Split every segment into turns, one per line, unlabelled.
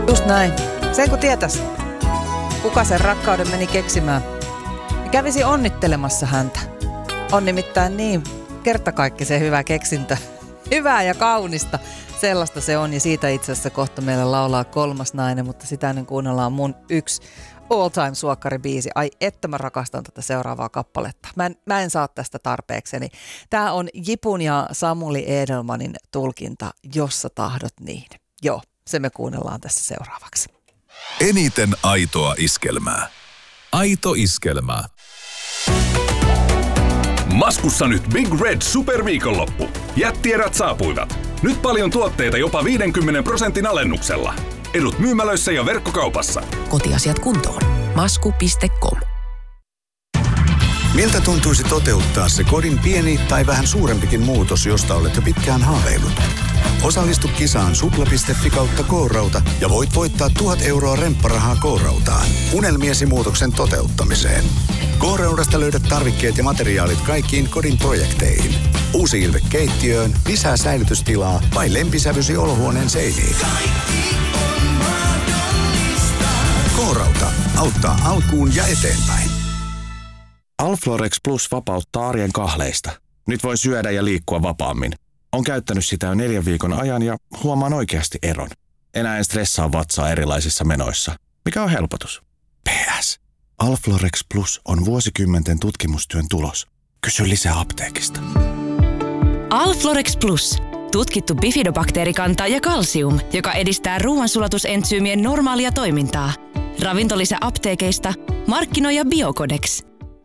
Just näin. Sen kun tietäisi, kuka sen rakkauden meni keksimään, niin kävisi onnittelemassa häntä. On nimittäin niin kertakaikkisen hyvä keksintö. Hyvää ja kaunista. Sellaista se on ja siitä itse asiassa kohta meille laulaa kolmas nainen, mutta sitä ennen kuunnellaan mun yksi all time suokkaribiisi. Ai että mä rakastan tätä seuraavaa kappaletta. Mä en saa tästä tarpeekseni. Tää on Jipun ja Samuli Edelmanin tulkinta, Jossa tahdot niin. Joo, se me kuunnellaan tässä seuraavaksi.
Eniten aitoa iskelmää. Aito iskelmää.
Maskussa nyt Big Red Superviikonloppu. Jättierät saapuivat. Nyt paljon tuotteita jopa 50% alennuksella. Edut myymälöissä ja verkkokaupassa.
Kotiasiat kuntoon. Masku.com.
Miltä tuntuisi toteuttaa se kodin pieni tai vähän suurempikin muutos, josta olet jo pitkään haaveillut? Osallistu kisaan supla.fi kautta K-rauta ja voit voittaa 1000 euroa rempparahaa K-rautaan. Unelmiesi muutoksen toteuttamiseen. K-raudasta löydät tarvikkeet ja materiaalit kaikkiin kodin projekteihin. Uusi ilme keittiöön, lisää säilytystilaa vai lempisävysi olohuoneen seiniin. K-rauta auttaa alkuun ja eteenpäin.
Alflorex Plus vapauttaa arjen kahleista. Nyt voi syödä ja liikkua vapaammin. On käyttänyt sitä jo 4 viikon ajan ja huomaan oikeasti eron. Enää en stressaa vatsaa erilaisissa menoissa, mikä on helpotus. PS. Alflorex Plus on vuosikymmenten tutkimustyön tulos. Kysy lisää apteekista.
Alflorex Plus. Tutkittu bifidobakteerikanta ja kalsium, joka edistää ruoansulatusentsyymien normaalia toimintaa. Ravintolisä apteekeista. Markkinoija Biocodex.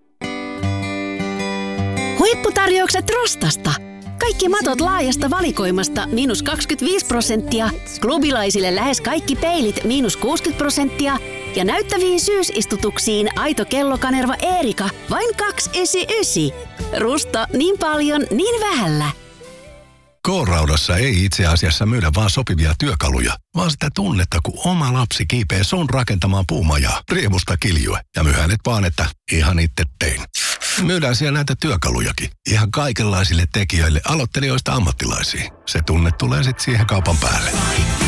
Huipputarjoukset Rostasta. Kaikki matot laajasta valikoimasta -25%, klubilaisille lähes kaikki peilit -60% ja näyttäviin syysistutuksiin aito kellokanerva Eerika vain 299. Rusta niin paljon, niin vähällä.
K-raudassa ei itse asiassa myydä vaan sopivia työkaluja, vaan sitä tunnetta, kun oma lapsi kiipee sun rakentamaan puumajaa, riemusta kiljue ja myhänet vaan, että ihan itse tein. Myydään siellä näitä työkalujakin, ihan kaikenlaisille tekijöille, aloittelijoista ammattilaisiin. Se tunne tulee sitten siihen kaupan päälle.